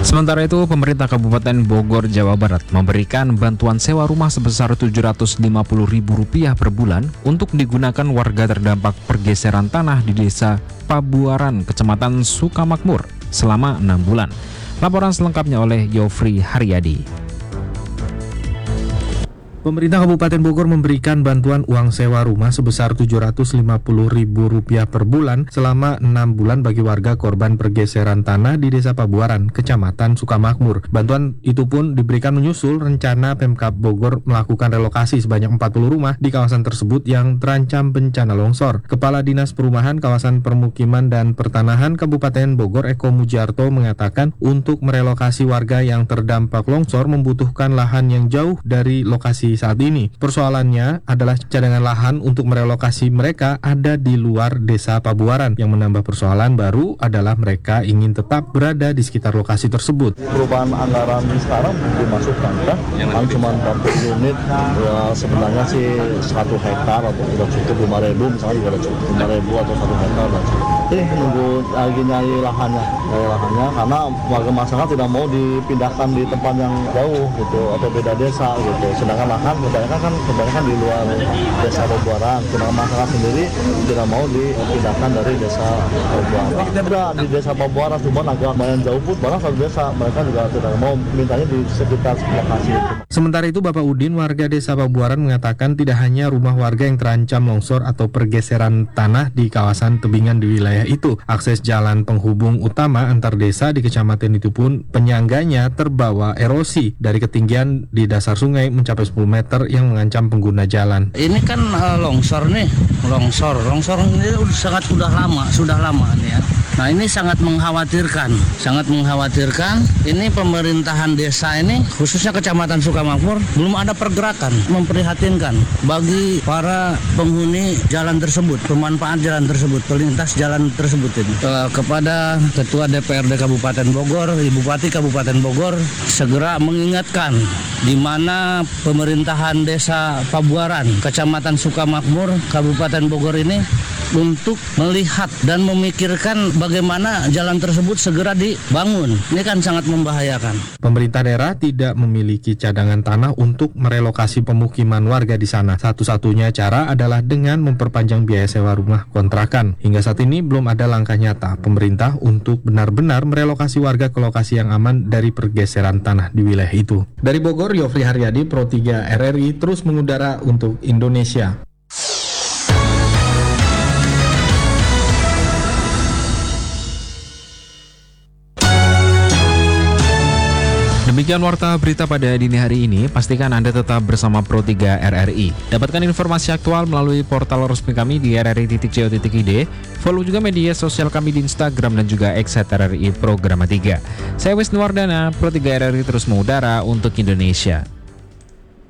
Sementara itu, pemerintah Kabupaten Bogor, Jawa Barat memberikan bantuan sewa rumah sebesar Rp750.000 per bulan untuk digunakan warga terdampak pergeseran tanah di Desa Pabuaran, Kecamatan Sukamakmur selama 6 bulan. Laporan selengkapnya oleh Yofri Haryadi. Pemerintah Kabupaten Bogor memberikan bantuan uang sewa rumah sebesar Rp750.000 per bulan selama 6 bulan bagi warga korban pergeseran tanah di Desa Pabuaran, Kecamatan Sukamakmur. Bantuan itu pun diberikan menyusul rencana Pemkab Bogor melakukan relokasi sebanyak 40 rumah di kawasan tersebut yang terancam bencana longsor. Kepala Dinas Perumahan Kawasan Permukiman dan Pertanahan Kabupaten Bogor, Eko Mujarto, mengatakan untuk merelokasi warga yang terdampak longsor membutuhkan lahan yang jauh dari lokasi saat ini. Persoalannya adalah cadangan lahan untuk merelokasi mereka ada di luar Desa Pabuaran. Yang menambah persoalan baru adalah mereka ingin tetap berada di sekitar lokasi tersebut. Perubahan anggaran sekarang dimasukkan kan, cuma 40 unit, ya sebenarnya sih 1 hektar atau udah cukup 5.000, misalnya juga udah cukup 5.000 atau 1 hektar udah cukup. Jadi nunggu lagi nyari lahannya karena warga masyarakat tidak mau dipindahkan di tempat yang jauh gitu atau beda desa gitu. Sedangkan lahan kebanyakan di luar Desa Pabuaran. Sedangkan masyarakat sendiri tidak mau dipindahkan dari Desa Pabuaran. Ada di Desa Pabuaran cuma agak lumayan jauh pun barang satu desa, mereka juga tidak mau mintanya di sekitar lokasi itu. Sementara itu, Bapak Udin, warga Desa Pabuaran, mengatakan tidak hanya rumah warga yang terancam longsor atau pergeseran tanah di kawasan tebingan di wilayah itu. Akses jalan penghubung utama antar desa di kecamatan itu pun penyangganya terbawa erosi dari ketinggian di dasar sungai mencapai 10 meter yang mengancam pengguna jalan. Ini kan longsor nih, longsor ini sudah lama nih ya. Nah, ini sangat mengkhawatirkan. Ini pemerintahan desa ini, khususnya Kecamatan Sukamakmur, belum ada pergerakan, memprihatinkan bagi para penghuni jalan tersebut, pemanfaat jalan tersebut, pelintas jalan tersebut ini. Kepada Ketua DPRD Kabupaten Bogor, Bupati Kabupaten Bogor, segera mengingatkan di mana pemerintahan Desa Pabuaran, Kecamatan Sukamakmur, Kabupaten Bogor ini untuk melihat dan memikirkan bagaimana jalan tersebut segera dibangun. Ini kan sangat membahayakan. Pemerintah daerah tidak memiliki cadangan tanah untuk merelokasi pemukiman warga di sana. Satu-satunya cara adalah dengan memperpanjang biaya sewa rumah kontrakan. Hingga saat ini belum ada langkah nyata pemerintah untuk benar-benar merelokasi warga ke lokasi yang aman dari pergeseran tanah di wilayah itu. Dari Bogor, Yofri Haryadi, Pro 3 RRI, terus mengudara untuk Indonesia. Demikian warta berita pada dini hari ini. Pastikan Anda tetap bersama Pro 3 RRI. Dapatkan informasi aktual melalui portal resmi kami di rri.co.id. Follow juga media sosial kami di Instagram dan juga @RRI Programa 3. Saya Wisnu Wardana, Pro 3 RRI terus mengudara untuk Indonesia.